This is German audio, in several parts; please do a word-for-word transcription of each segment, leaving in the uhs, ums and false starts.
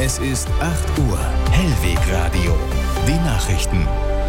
Es ist acht Uhr. Hellwegradio. Die Nachrichten.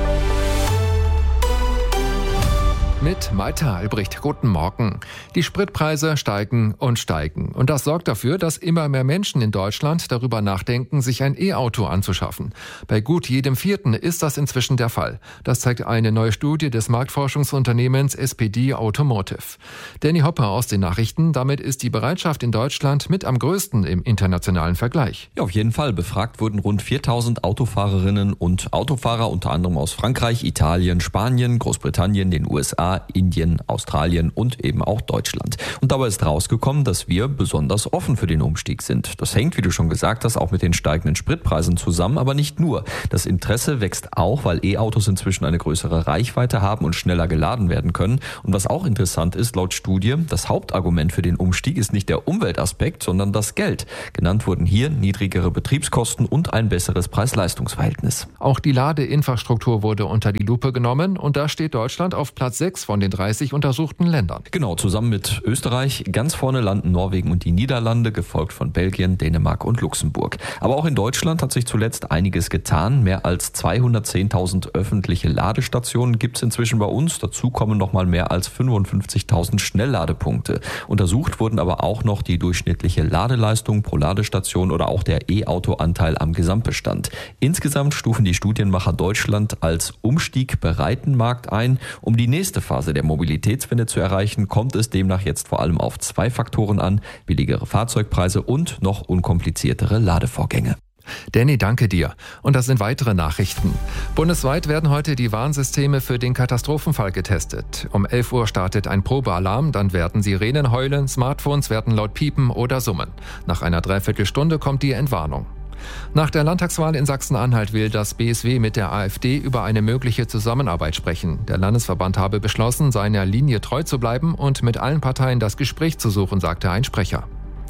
Mit Maita Albrecht. Guten Morgen. Die Spritpreise steigen und steigen. Und das sorgt dafür, dass immer mehr Menschen in Deutschland darüber nachdenken, sich ein E-Auto anzuschaffen. Bei gut jedem Vierten ist das inzwischen der Fall. Das zeigt eine neue Studie des Marktforschungsunternehmens S P D Automotive. Danny Hopper aus den Nachrichten. Damit ist die Bereitschaft in Deutschland mit am größten im internationalen Vergleich. Ja, auf jeden Fall. Befragt wurden rund viertausend Autofahrerinnen und Autofahrer, unter anderem aus Frankreich, Italien, Spanien, Großbritannien, den U S A, Indien, Australien und eben auch Deutschland. Und dabei ist rausgekommen, dass wir besonders offen für den Umstieg sind. Das hängt, wie du schon gesagt hast, auch mit den steigenden Spritpreisen zusammen, aber nicht nur. Das Interesse wächst auch, weil E-Autos inzwischen eine größere Reichweite haben und schneller geladen werden können. Und was auch interessant ist, laut Studie, das Hauptargument für den Umstieg ist nicht der Umweltaspekt, sondern das Geld. Genannt wurden hier niedrigere Betriebskosten und ein besseres Preis-Leistungs-Verhältnis. Auch die Ladeinfrastruktur wurde unter die Lupe genommen und da steht Deutschland auf Platz sechs von den dreißig untersuchten Ländern. Genau, zusammen mit Österreich. Ganz vorne landen Norwegen und die Niederlande, gefolgt von Belgien, Dänemark und Luxemburg. Aber auch in Deutschland hat sich zuletzt einiges getan. Mehr als zweihundertzehntausend öffentliche Ladestationen gibt es inzwischen bei uns. Dazu kommen noch mal mehr als fünfundfünfzigtausend Schnellladepunkte. Untersucht wurden aber auch noch die durchschnittliche Ladeleistung pro Ladestation oder auch der E-Auto-Anteil am Gesamtbestand. Insgesamt stufen die Studienmacher Deutschland als umstiegbereiten Markt ein. Um die nächste Phase der Mobilitätswende zu erreichen, kommt es demnach jetzt vor allem auf zwei Faktoren an: billigere Fahrzeugpreise und noch unkompliziertere Ladevorgänge. Danny, danke dir. Und das sind weitere Nachrichten. Bundesweit werden heute die Warnsysteme für den Katastrophenfall getestet. Um elf Uhr startet ein Probealarm, dann werden Sirenen heulen, Smartphones werden laut piepen oder summen. Nach einer Dreiviertelstunde kommt die Entwarnung. Nach der Landtagswahl in Sachsen-Anhalt will das B S W mit der AfD über eine mögliche Zusammenarbeit sprechen. Der Landesverband habe beschlossen, seiner Linie treu zu bleiben und mit allen Parteien das Gespräch zu suchen, sagte ein Sprecher.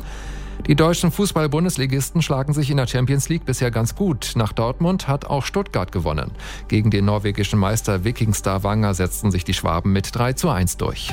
Die deutschen Fußball-Bundesligisten schlagen sich in der Champions League bisher ganz gut. Nach Dortmund hat auch Stuttgart gewonnen. Gegen den norwegischen Meister Viking Stavanger setzten sich die Schwaben mit drei zu eins durch.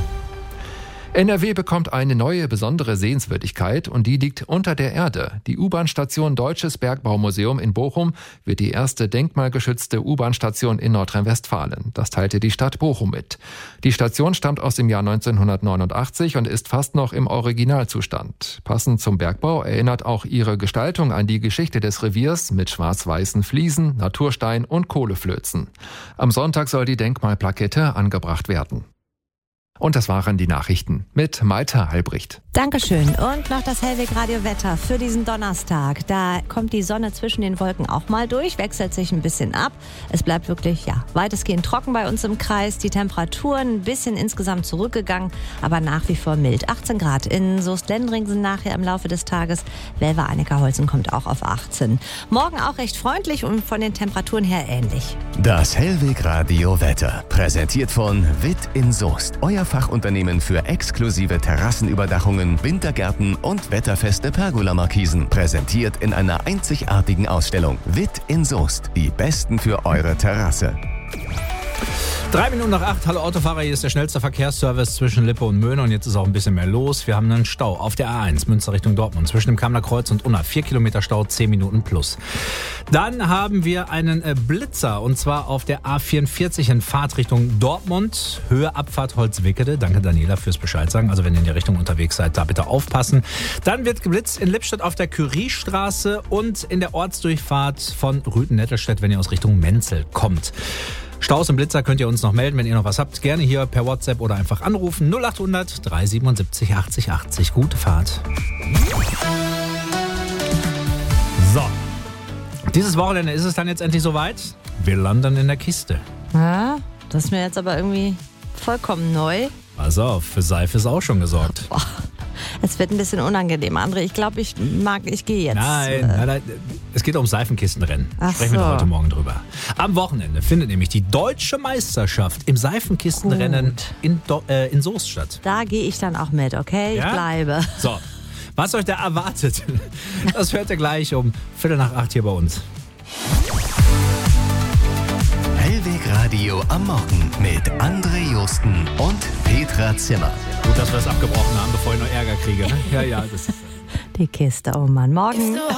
N R W bekommt eine neue besondere Sehenswürdigkeit und die liegt unter der Erde. Die U-Bahn-Station Deutsches Bergbaumuseum in Bochum wird die erste denkmalgeschützte U-Bahn-Station in Nordrhein-Westfalen. Das teilte die Stadt Bochum mit. Die Station stammt aus dem Jahr neunzehnhundertneunundachtzig und ist fast noch im Originalzustand. Passend zum Bergbau erinnert auch ihre Gestaltung an die Geschichte des Reviers mit schwarz-weißen Fliesen, Naturstein und Kohleflözen. Am Sonntag soll die Denkmalplakette angebracht werden. Und das waren die Nachrichten mit Maita Albrecht. Dankeschön. Und noch das Hellwegradio-Wetter für diesen Donnerstag. Da kommt die Sonne zwischen den Wolken auch mal durch, wechselt sich ein bisschen ab. Es bleibt wirklich, ja, weitestgehend trocken bei uns im Kreis. Die Temperaturen ein bisschen insgesamt zurückgegangen, aber nach wie vor mild. achtzehn Grad in Soest-Lendring sind nachher im Laufe des Tages. Welver-Annika-Holzen kommt auch auf achtzehn. Morgen auch recht freundlich und von den Temperaturen her ähnlich. Das Hellwegradio-Wetter, präsentiert von Witt in Soest. Euer Fachunternehmen für exklusive Terrassenüberdachungen, Wintergärten und wetterfeste Pergola-Markisen. Präsentiert in einer einzigartigen Ausstellung. Witt in Soest. Die Besten für eure Terrasse. Drei Minuten nach acht. Hallo Autofahrer, hier ist der schnellste Verkehrsservice zwischen Lippe und Möhne und jetzt ist auch ein bisschen mehr los. Wir haben einen Stau auf der A eins, Münster Richtung Dortmund, zwischen dem Kamener Kreuz und Unna. Vier Kilometer Stau, zehn Minuten plus. Dann haben wir einen Blitzer und zwar auf der A vierundvierzig in Fahrtrichtung Dortmund, Höhe Abfahrt Holzwickede. Danke Daniela fürs Bescheid sagen. Also wenn ihr in die Richtung unterwegs seid, da bitte aufpassen. Dann wird geblitzt in Lippstadt auf der Curiestraße und in der Ortsdurchfahrt von Rüthen-Nettelstedt, wenn ihr aus Richtung Menzel kommt. Staus und Blitzer könnt ihr uns noch melden, wenn ihr noch was habt. Gerne hier per WhatsApp oder einfach anrufen. null achthundert dreihundertsiebenundsiebzig achtzig achtzig. Gute Fahrt. So. Dieses Wochenende ist es dann jetzt endlich soweit. Wir landen in der Kiste. Ja, das ist mir jetzt aber irgendwie vollkommen neu. Pass auf, für Seife ist auch schon gesorgt. Boah. Es wird ein bisschen unangenehm, André. Ich glaube, ich mag, ich gehe jetzt. Nein, nein, nein, es geht um Seifenkistenrennen. Ach Sprechen wir so. doch heute Morgen drüber. Am Wochenende findet nämlich die deutsche Meisterschaft im Seifenkistenrennen in, Do- äh, in Soest statt. Da gehe ich dann auch mit, okay? Ja? Ich bleibe. So, was euch da erwartet, das hört ihr gleich um Viertel nach acht hier bei uns. Hellwegradio am Morgen mit André Josten und Petra Zimmer. Gut, dass wir das abgebrochen haben, bevor ich noch Ärger kriege. Ne? Ja, ja, das ist... Die Kiste, oh Mann. Morgen.